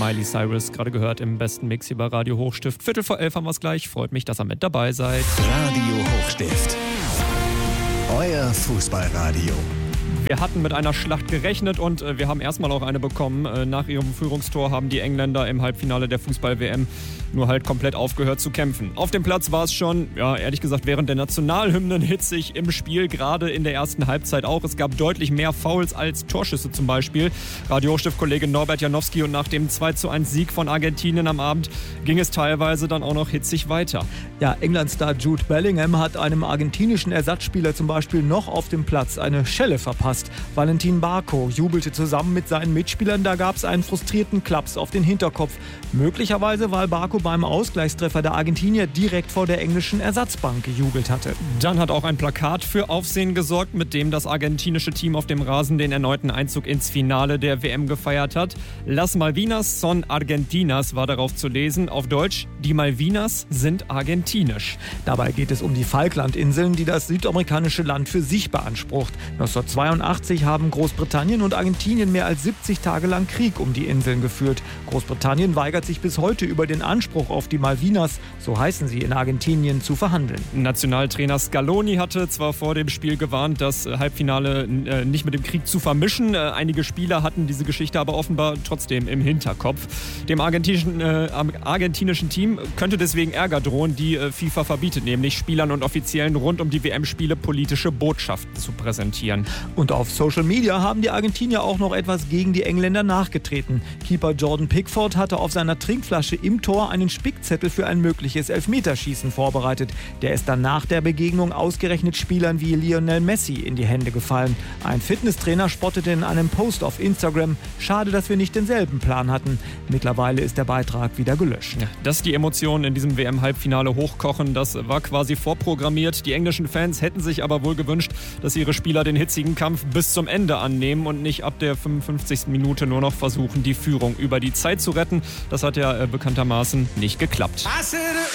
Miley Cyrus, gerade gehört im besten Mix hier bei Radio Hochstift. 11:15 haben wir es gleich. Freut mich, dass ihr mit dabei seid. Radio Hochstift. Euer Fußballradio. Wir hatten mit einer Schlacht gerechnet und wir haben erstmal auch eine bekommen. Nach ihrem Führungstor haben die Engländer im Halbfinale der Fußball-WM nur halt komplett aufgehört zu kämpfen. Auf dem Platz war es schon, ja, ehrlich gesagt, während der Nationalhymnen hitzig im Spiel, gerade in der ersten Halbzeit auch. Es gab deutlich mehr Fouls als Torschüsse zum Beispiel. Radio Hochstift-Kollege Norbert Janowski, und nach dem 2:1 Sieg von Argentinien am Abend ging es teilweise dann auch noch hitzig weiter. Ja, England-Star Jude Bellingham hat einem argentinischen Ersatzspieler zum Beispiel noch auf dem Platz eine Schelle verpasst. Valentin Barco jubelte zusammen mit seinen Mitspielern, da gab es einen frustrierten Klaps auf den Hinterkopf. Möglicherweise, weil Barco beim Ausgleichstreffer der Argentinier direkt vor der englischen Ersatzbank gejubelt hatte. Dann hat auch ein Plakat für Aufsehen gesorgt, mit dem das argentinische Team auf dem Rasen den erneuten Einzug ins Finale der WM gefeiert hat. Las Malvinas son Argentinas war darauf zu lesen. Auf Deutsch, die Malvinas sind argentinisch. Dabei geht es um die Falklandinseln, die das südamerikanische Land für sich beansprucht. 1982 haben Großbritannien und Argentinien mehr als 70 Tage lang Krieg um die Inseln geführt. Großbritannien weigert sich bis heute über den Anspruch auf die Malvinas, so heißen sie in Argentinien, zu verhandeln. Nationaltrainer Scaloni hatte zwar vor dem Spiel gewarnt, das Halbfinale nicht mit dem Krieg zu vermischen. Einige Spieler hatten diese Geschichte aber offenbar trotzdem im Hinterkopf. Dem argentinischen Team könnte deswegen Ärger drohen, die FIFA verbietet, nämlich Spielern und Offiziellen rund um die WM-Spiele politische Botschaften zu präsentieren. Und auf Social Media haben die Argentinier auch noch etwas gegen die Engländer nachgetreten. Keeper Jordan Pickford hatte auf seiner Trinkflasche im Tor einen Spickzettel für ein mögliches Elfmeterschießen vorbereitet. Der ist dann nach der Begegnung ausgerechnet Spielern wie Lionel Messi in die Hände gefallen. Ein Fitnesstrainer spottete in einem Post auf Instagram: Schade, dass wir nicht denselben Plan hatten. Mittlerweile ist der Beitrag wieder gelöscht. Ja, dass die Emotionen in diesem WM-Halbfinale hochkochen, das war quasi vorprogrammiert. Die englischen Fans hätten sich aber wohl gewünscht, dass ihre Spieler den hitzigen Kampf bis zum Ende annehmen und nicht ab der 55. Minute nur noch versuchen, die Führung über die Zeit zu retten. Das hat ja bekanntermaßen nicht geklappt.